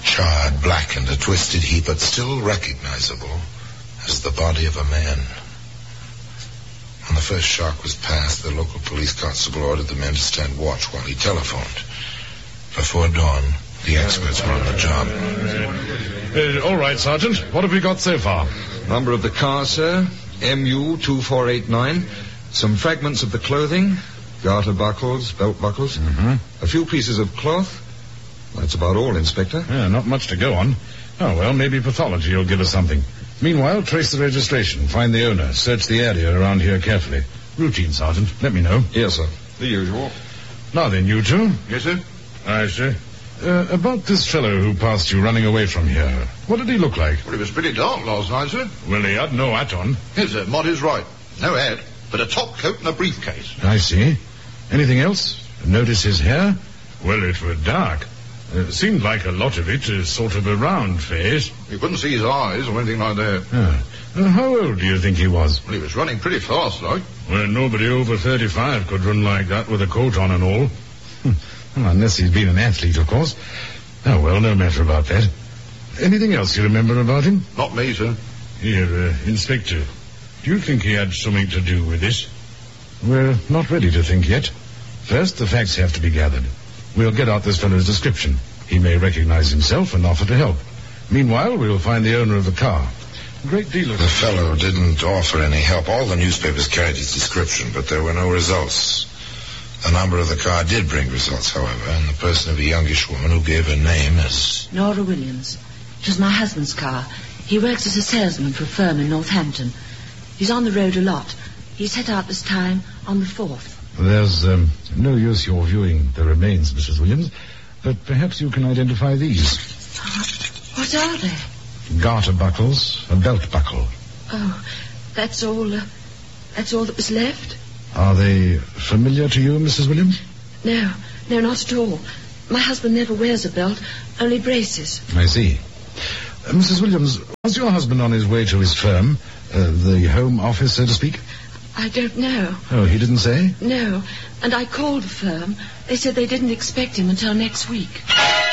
charred, blackened, a twisted heap, but still recognizable as the body of a man. When the first shock was past, the local police constable ordered the men to stand watch while he telephoned. Before dawn, the experts were on the job. All right, Sergeant. What have we got so far? Number of the car, sir. MU2489. Some fragments of the clothing. Garter buckles, belt buckles. Mm-hmm. A few pieces of cloth. That's about all, Inspector. Yeah, not much to go on. Oh, well, maybe pathology will give us something. Meanwhile, trace the registration, find the owner, search the area around here carefully. Routine, Sergeant. Let me know. Yes, sir. The usual. Now then, you two. Yes, sir. I see. About this fellow who passed you running away from here. What did he look like? Well, it was pretty dark last night, sir. Well, he had no hat on. Yes, sir. Mott is right. No hat, but a top coat and a briefcase. I see. Anything else? Notice his hair? Well, it were dark. Seemed like a lot of it is sort of a round face. You couldn't see his eyes or anything like that. How old do you think he was? Well, he was running pretty fast, like. Well, nobody over 35 could run like that with a coat on and all. Well, unless he's been an athlete, of course. Oh, well, no matter about that. Anything else you remember about him? Not me, sir. Here, Inspector, do you think he had something to do with this? We're not ready to think yet. First, the facts have to be gathered. We'll get out this fellow's description. He may recognize himself and offer to help. Meanwhile, we'll find the owner of the car. A great deal of... The fellow didn't offer any help. All the newspapers carried his description, but there were no results. The number of the car did bring results, however, and the person of a youngish woman who gave her name as... Nora Williams. It was my husband's car. He works as a salesman for a firm in Northampton. He's on the road a lot. He set out this time on the 4th. There's no use your viewing the remains, Mrs. Williams, but perhaps you can identify these. What are they? Garter buckles, a belt buckle. Oh, that's all that was left? Are they familiar to you, Mrs. Williams? No, not at all. My husband never wears a belt, only braces. I see. Mrs. Williams, was your husband on his way to his firm, the home office, so to speak? I don't know. Oh, he didn't say? No, and I called the firm. They said they didn't expect him until next week.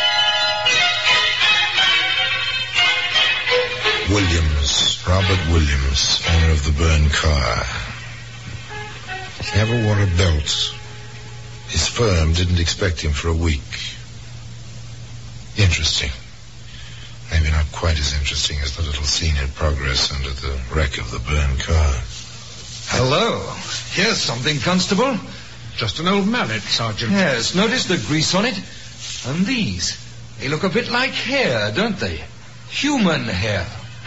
Williams, Robert Williams, owner of the burned car. He never wore a belt. His firm didn't expect him for a week. Interesting. Maybe not quite as interesting as the little scene in progress under the wreck of the burned car. Hello. Here's something, Constable. Just an old mallet, Sergeant. Yes, notice the grease on it? And these. They look a bit like hair, don't they? Human hair.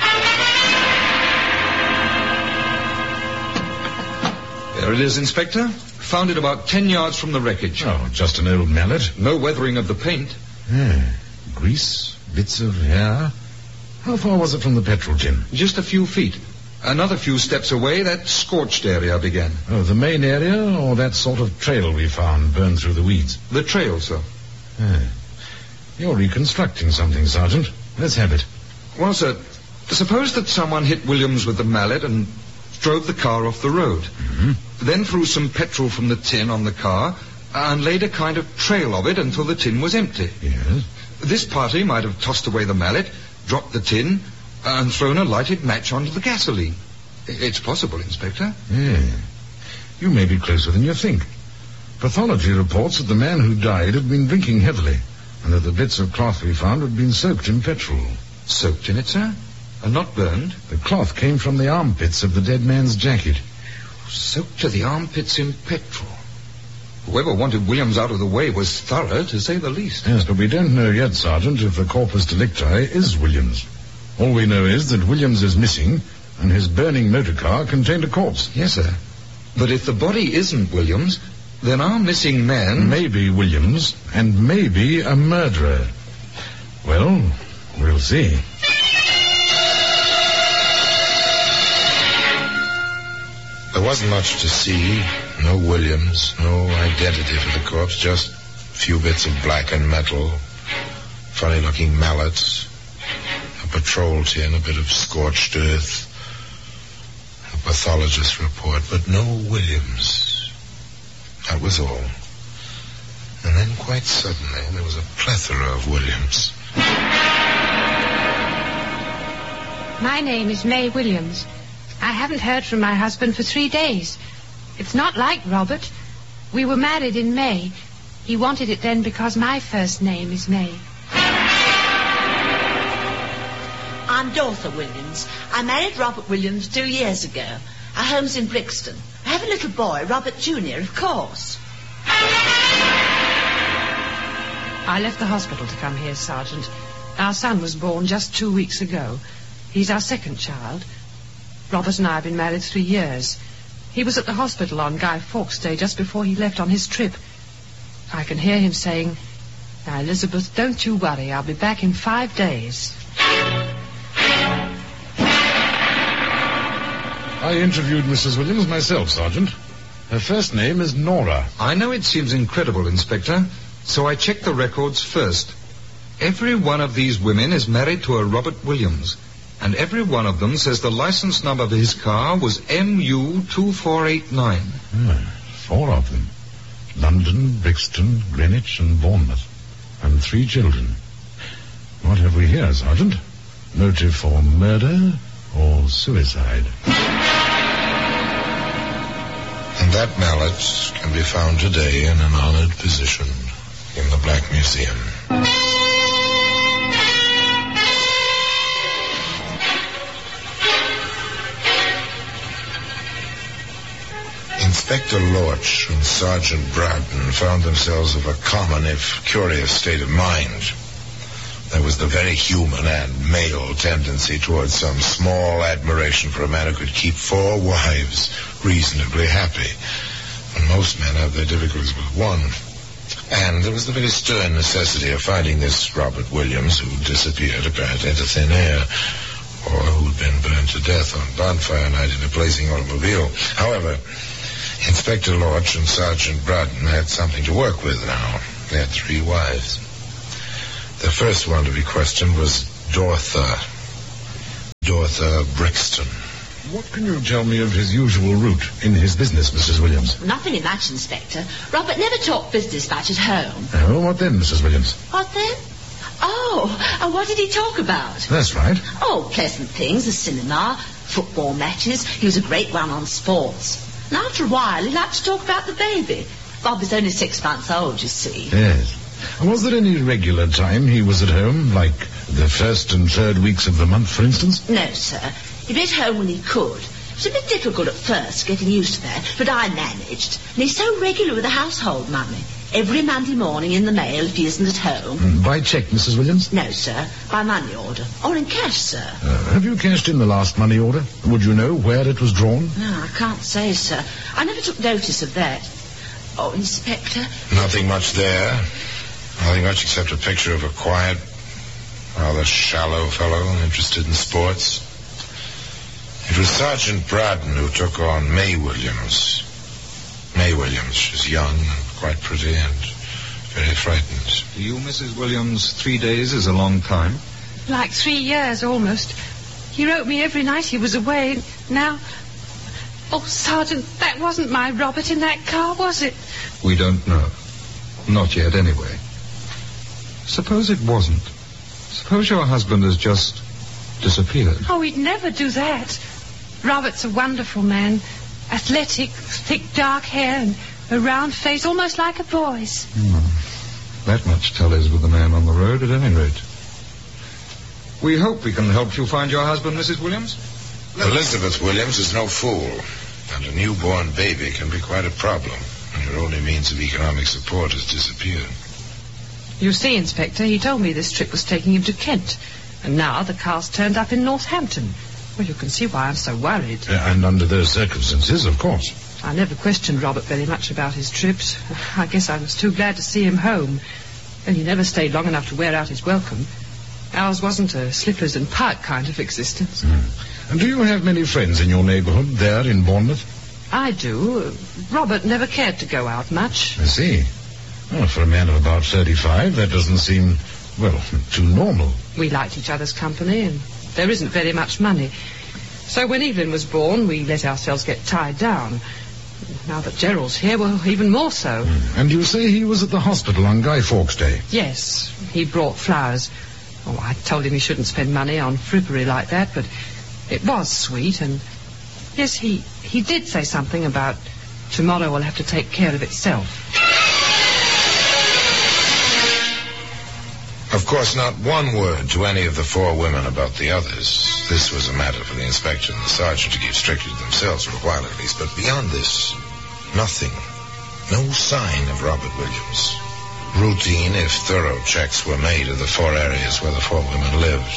There it is, Inspector. Found it about 10 yards from the wreckage. Oh, just an old mallet. No weathering of the paint. Grease, bits of hair. How far was it from the petrol tin? Just a few feet. Another few steps away, that scorched area began. Oh, the main area, or that sort of trail we found burned through the weeds? The trail, sir. You're reconstructing something, Sergeant. Let's have it. Well, sir, suppose that someone hit Williams with the mallet and drove the car off the road. Mm-hmm. Then threw some petrol from the tin on the car and laid a kind of trail of it until the tin was empty. Yes. This party might have tossed away the mallet, dropped the tin, and thrown a lighted match onto the gasoline. It's possible, Inspector. Yeah. You may be closer than you think. Pathology reports that the man who died had been drinking heavily, and that the bits of cloth we found had been soaked in petrol. Soaked in it, sir? And not burned? The cloth came from the armpits of the dead man's jacket. Soaked to the armpits in petrol. Whoever wanted Williams out of the way was thorough, to say the least. Yes, but we don't know yet, Sergeant, if the corpus delicti is Williams. All we know is that Williams is missing, and his burning motor car contained a corpse. Yes, sir. But if the body isn't Williams, then our missing man... Maybe Williams, and maybe a murderer. Well, we'll see. There wasn't much to see. No Williams, no identity for the corpse, just a few bits of blackened metal, funny-looking mallets, a patrol tin, a bit of scorched earth, a pathologist's report, but no Williams. That was all. And then quite suddenly there was a plethora of Williams. My name is May Williams. I haven't heard from my husband for 3 days. It's not like Robert. We were married in May. He wanted it then because my first name is May. I'm Dorothy Williams. I married Robert Williams 2 years ago. Our home's in Brixton. I have a little boy, Robert Jr., of course. I left the hospital to come here, Sergeant. Our son was born just 2 weeks ago. He's our second child. Robert and I have been married 3 years. He was at the hospital on Guy Fawkes Day just before he left on his trip. I can hear him saying, "Now, Elizabeth, don't you worry. I'll be back in 5 days." I interviewed Mrs. Williams myself, Sergeant. Her first name is Nora. I know it seems incredible, Inspector, so I checked the records first. Every one of these women is married to a Robert Williams, and every one of them says the license number of his car was MU2489. 4 of them. London, Brixton, Greenwich, and Bournemouth. And 3 children. What have we here, Sergeant? Motive for murder or suicide? And that mallet can be found today in an honored position in the Black Museum. Inspector Lorch and Sergeant Braddon found themselves of a common, if curious, state of mind. There was the very human and male tendency towards some small admiration for a man who could keep 4 wives reasonably happy. And most men have their difficulties with one. And there was the very stern necessity of finding this Robert Williams, who disappeared apparently into thin air, or who'd been burned to death on bonfire night in a blazing automobile. However, Inspector Lorch and Sergeant Braddon had something to work with now. They had 3 wives. The first one to be questioned was Dorothy Brixton. What can you tell me of his usual route in his business, Mrs. Williams? Nothing in that, Inspector. Robert never talked business much at home. Oh, what then, Mrs. Williams? What then? Oh, what did he talk about? That's right. Oh, pleasant things, the cinema, football matches. He was a great one on sports. And after a while, he liked to talk about the baby. Bob is only 6 months old, you see. Yes. Was there any regular time he was at home, like the 1st and 3rd weeks of the month, for instance? No, sir. He'd be at home when he could. It was a bit difficult at first, getting used to that, but I managed. And he's so regular with the household money. Every Monday morning in the mail if he isn't at home. By cheque, Mrs. Williams? No, sir. By money order. Or in cash, sir. Have you cashed in the last money order? Would you know where it was drawn? No, I can't say, sir. I never took notice of that. Oh, Inspector? Nothing much there. Nothing much except a picture of a quiet, rather shallow fellow interested in sports. It was Sergeant Braddon who took on May Williams. May Williams. She's young and quite pretty and very frightened. To you, Mrs. Williams, 3 days is a long time. Like 3 years, almost. He wrote me every night he was away. Now... Oh, Sergeant, that wasn't my Robert in that car, was it? We don't know. Not yet, anyway. Suppose it wasn't. Suppose your husband has just disappeared. Oh, he'd never do that. Robert's a wonderful man. Athletic, thick dark hair and a round face, almost like a boy's. That much tallies with the man on the road, at any rate. We hope we can help you find your husband, Mrs. Williams. Elizabeth Williams is no fool, and a newborn baby can be quite a problem when your only means of economic support has disappeared. You see, Inspector, he told me this trip was taking him to Kent, and now the car's turned up in Northampton. Well, you can see why I'm so worried. And under those circumstances, of course. I never questioned Robert very much about his trips. I guess I was too glad to see him home. And he never stayed long enough to wear out his welcome. Ours wasn't a slippers and pipe kind of existence. And do you have many friends in your neighborhood there in Bournemouth? I do. Robert never cared to go out much. I see. Well, for a man of about 35, that doesn't seem, well, too normal. We liked each other's company, and there isn't very much money. So when Evelyn was born, we let ourselves get tied down. Now that Gerald's here, well, even more so. And you say he was at the hospital on Guy Fawkes Day? Yes, he brought flowers. Oh, I told him he shouldn't spend money on frippery like that, but it was sweet, and yes, he did say something about tomorrow will have to take care of itself. Of course, not one word to any of the 4 women about the others. This was a matter for the inspector and the sergeant to keep strictly to themselves for a while at least. But beyond this, nothing. No sign of Robert Williams. Routine, if thorough checks were made of the 4 areas where the 4 women lived.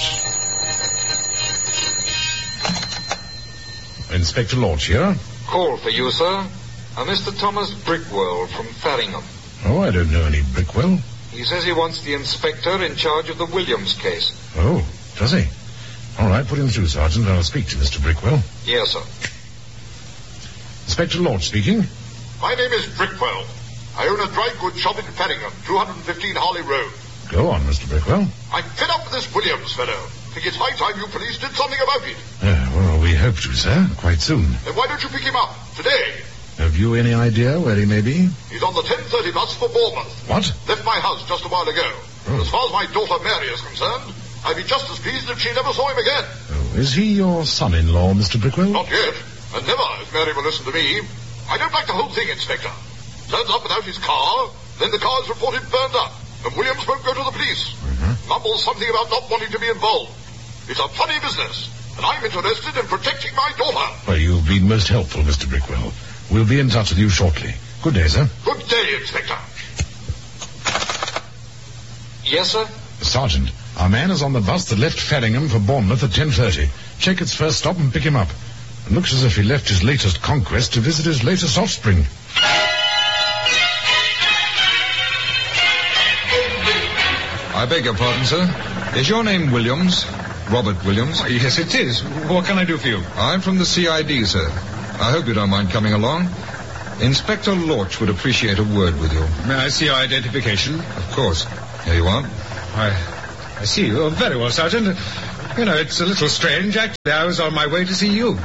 Inspector Lorch here. Call for you, sir. Mr. Thomas Brickwell from Farringham. Oh, I don't know any Brickwell. He says he wants the inspector in charge of the Williams case. Oh, does he? All right, put him through, Sergeant. I'll speak to Mr. Brickwell. Yes, sir. Inspector Lorch speaking. My name is Brickwell. I own a dry goods shop in Farringham, 215 Harley Road. Go on, Mr. Brickwell. I'm fed up with this Williams fellow. Think it's high time you police did something about it. Well, we hope to, sir. Quite soon. Then why don't you pick him up? Today. Have you any idea where he may be? He's on the 10:30 bus for Bournemouth. What? Left my house just a while ago. Oh. As far as my daughter Mary is concerned, I'd be just as pleased if she never saw him again. Oh, is he your son-in-law, Mr. Brickwell? Not yet. And never, if Mary will listen to me. I don't like the whole thing, Inspector. Turns up without his car, then the car is reported burned up, and Williams won't go to the police. Mumbles something about not wanting to be involved. It's a funny business, and I'm interested in protecting my daughter. Well, you've been most helpful, Mr. Brickwell. We'll be in touch with you shortly. Good day, sir. Good day, Inspector. Yes, sir? Sergeant, our man is on the bus that left Farringham for Bournemouth at 10:30. Check its first stop and pick him up. It looks as if he left his latest conquest to visit his latest offspring. I beg your pardon, sir. Is your name Williams? Robert Williams? Yes, it is. What can I do for you? I'm from the CID, sir. I hope you don't mind coming along. Inspector Lorch would appreciate a word with you. May I see your identification? Of course. Here you are. I see you. Oh, very well, Sergeant. You know, it's a little strange. Actually, I was on my way to see you.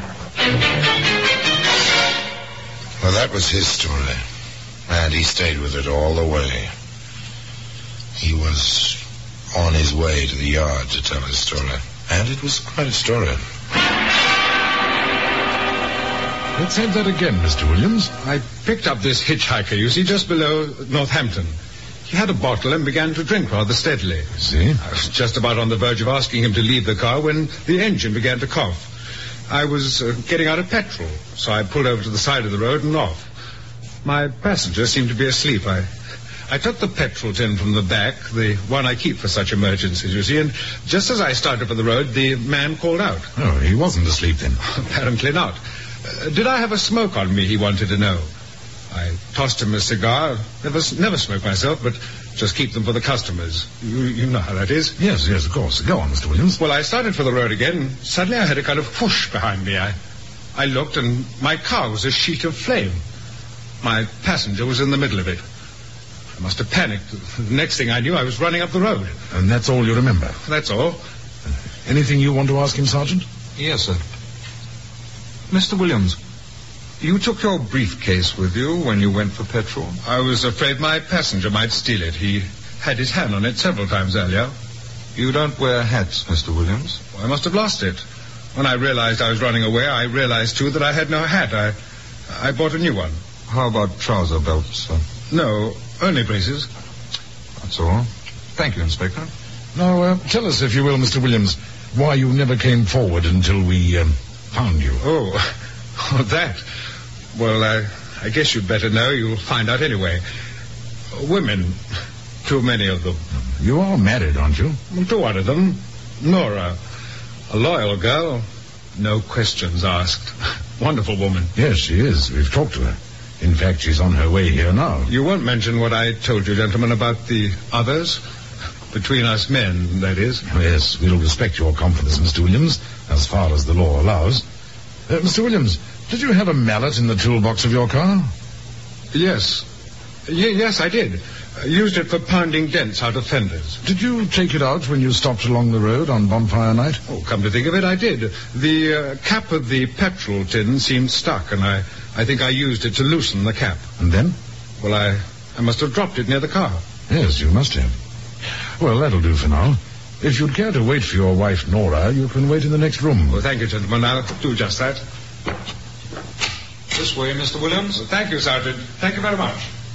Well, that was his story. And he stayed with it all the way. He was on his way to the yard to tell his story. And it was quite a story. Let's have that again, Mr. Williams. I picked up this hitchhiker, you see, just below Northampton. He had a bottle and began to drink rather steadily. See? I was just about on the verge of asking him to leave the car when the engine began to cough. I was getting out of petrol, so I pulled over to the side of the road and off. My passenger seemed to be asleep. I took the petrol tin from the back, the one I keep for such emergencies, you see, and just as I started for the road, the man called out. Oh, he wasn't asleep then. Apparently not. Did I have a smoke on me, he wanted to know. I tossed him a cigar. Never smoke myself, but just keep them for the customers. You know how that is. Yes, of course. Go on, Mr. Williams. Well, I started for the road again. Suddenly I heard a kind of whoosh behind me. I looked, and my car was a sheet of flame. My passenger was in the middle of it. I must have panicked. The next thing I knew, I was running up the road. And that's all you remember? That's all. Anything you want to ask him, Sergeant? Yes, sir. Mr. Williams, you took your briefcase with you when you went for petrol? I was afraid my passenger might steal it. He had his hand on it several times earlier. You don't wear hats, Mr. Williams. Well, I must have lost it. When I realized I was running away, I realized, too, that I had no hat. I bought a new one. How about trouser belts, sir? No, only braces. That's all. Thank you, Inspector. Now, tell us, if you will, Mr. Williams, why you never came forward until we found you. Oh, that. Well, I guess you'd better know. You'll find out anyway. Women. Too many of them. You are married, aren't you? Well, to one of them. Nora. A loyal girl. No questions asked. Wonderful woman. Yes, she is. We've talked to her. In fact, she's on her way here now. You won't mention what I told you, gentlemen, about the others? Between us men, that is. Yes, we'll respect your confidence, Mr. Williams, as far as the law allows. Mr. Williams, did you have a mallet in the toolbox of your car? Yes. Yes, I did. Used it for pounding dents out of fenders. Did you take it out when you stopped along the road on bonfire night? Oh, come to think of it, I did. The cap of the petrol tin seemed stuck, and I think I used it to loosen the cap. And then? Well, I must have dropped it near the car. Yes, you must have. Well, that'll do for now. If you'd care to wait for your wife, Nora, you can wait in the next room. Well, thank you, gentlemen. I'll do just that. This way, Mr. Williams. Well, thank you, Sergeant. Thank you very much.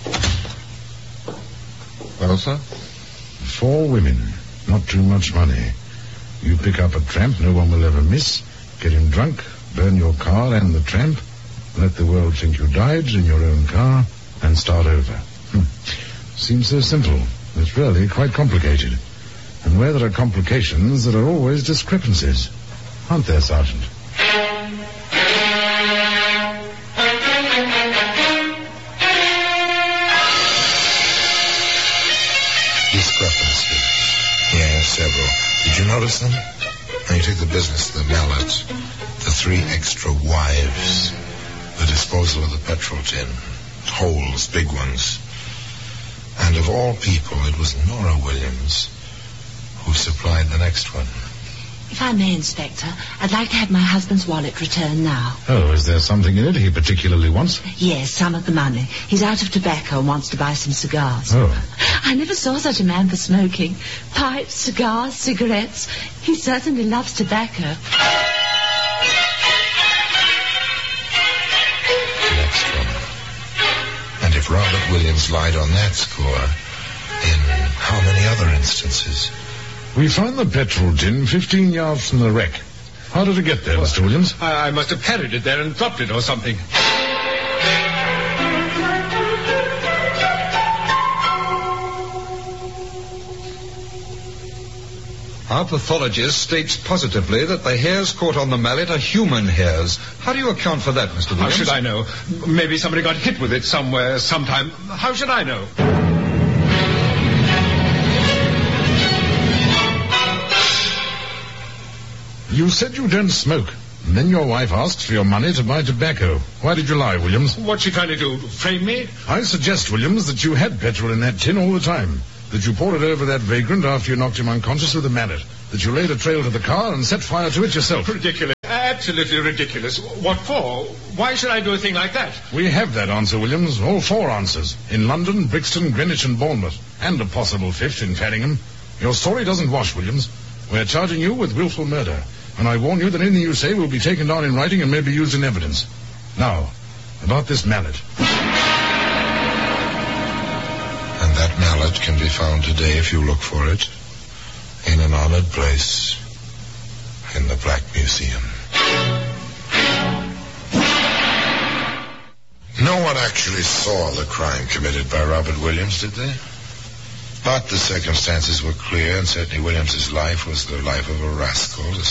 Well, sir? 4 women. Not too much money. You pick up a tramp no one will ever miss, get him drunk, burn your car and the tramp, let the world think you died in your own car, and start over. Seems so simple. It's really quite complicated. And where there are complications, there are always discrepancies. Aren't there, Sergeant? Discrepancies. Yes, several. Did you notice them? Now you take the business of the Mallards, the 3 extra wives, the disposal of the petrol tin, holes, big ones. And of all people, it was Nora Williams who supplied the next one. If I may, Inspector, I'd like to have my husband's wallet returned now. Oh, is there something in it he particularly wants? Yes, some of the money. He's out of tobacco and wants to buy some cigars. Oh. I never saw such a man for smoking. Pipes, cigars, cigarettes. He certainly loves tobacco. Next one. And if Robert Williams lied on that score, in how many other instances? We found the petrol tin 15 yards from the wreck. How did it get there, Mr. Williams? I must have carried it there and dropped it or something. Our pathologist states positively that the hairs caught on the mallet are human hairs. How do you account for that, Mr. Williams? How should I know? Maybe somebody got hit with it somewhere, sometime. How should I know? You said you don't smoke. And then your wife asks for your money to buy tobacco. Why did you lie, Williams? What's she trying to do? Frame me? I suggest, Williams, that you had petrol in that tin all the time. That you poured it over that vagrant after you knocked him unconscious with a mallet. That you laid a trail to the car and set fire to it yourself. Ridiculous. Absolutely ridiculous. What for? Why should I do a thing like that? We have that answer, Williams. All 4 answers. In London, Brixton, Greenwich and Bournemouth. And a possible 5th in Farringham. Your story doesn't wash, Williams. We're charging you with willful murder. And I warn you that anything you say will be taken down in writing and may be used in evidence. Now, about this mallet. And that mallet can be found today if you look for it in an honored place in the Black Museum. No one actually saw the crime committed by Robert Williams, did they? But the circumstances were clear, and certainly Williams's life was the life of a rascal,